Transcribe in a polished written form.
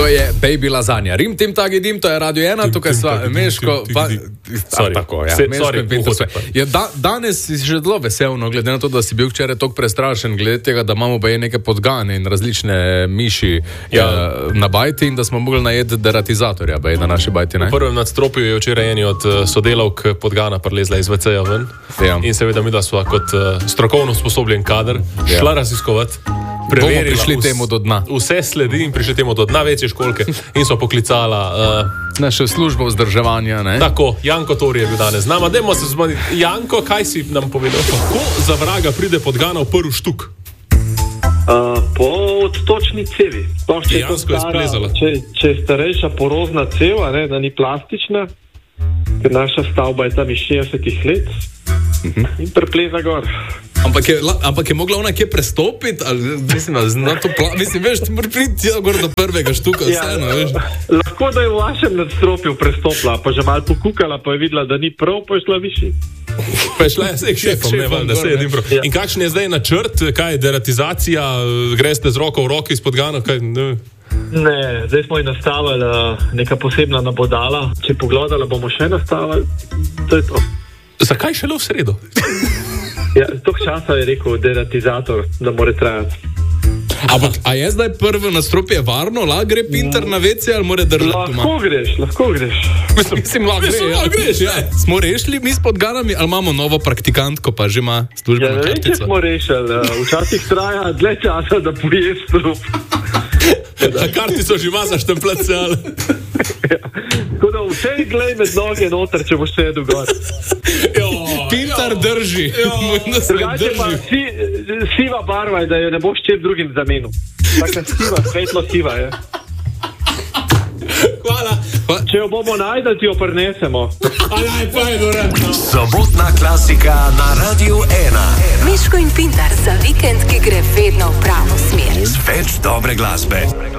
To je Baby Lasagna. Rim tim tagi dim, to je Radio 1, tukaj sva Meško, Meško in Pinter. Danes si že zelo veselno, glede na to, da si bil včeraj toliko prestrašen, glede tega, da imamo pa neke podgane in različne miši na bajti in da smo mogli najeti deratizatorja na naši bajti. V prvem nadstropju je včeraj eni od sodelavk podgana prelezla iz WC-ja ven in seveda mi da sva kot strokovno sposobljen kader šla raziskovati. Prišli temu do dna. Vse sledi in prišli temu do dna večje školke in so poklicala naše službo vzdrževanja. Ne? Tako, Janko Tori je bil danes z nama. Dajmo se zmaniti. Janko, kaj si nam povedal? Kako za vraga pride podgana v prvi štuk? Po odtočni cevi. Če je starejša porozna ceva, da ni plastična, ker naša stavba je tam iz 60 let in prepleza gor. Ampak je mogla ona kje prestopiti? Mislim, veš, ti mora priti gor do prvega štuka. Lahko, da je v vašem nadstropju prestopila, pa že malo pokukala, pa je videla, da ni prav, pa je šla višji. Pa je šla šefom, da se jedim prav. In kakšen je zdaj načrt? Kaj je deratizacija? Greste z roko v roki iz podgana? Ne, zdaj smo ji nastavili neka posebna nabodala. Če pogledala, bomo še nastavili. To je to. Zakaj šele v sredo? Tok časa je rekel deratizator, da mora trajati. A je zdaj prvo nadstropje varno? Lahko gre Pinter na WC ali mora držati doma? Lahko greš. Mislim, lahko greš. Smo rešili mi s podganami ali imamo novo praktikantko, pa že ima službeno kartico? Ne vem, če smo rešili. Včasih traja dlje časa, da poješ strup. A kartico že ima za štempljati se, ali? Tako da vse glej med noge noter, če boš sedel gor. Pinter drži. Drugače pa siva barva je, da jo ne boš čep drugim zamenil. Taka siva, svetlo siva je. Hvala. Če jo bomo najdel, ti jo prinesemo. Sobotna klasika na Radio 1. Meško in Pinter za vikend, ki gre vedno v pravo smer. Več dobre glasbe.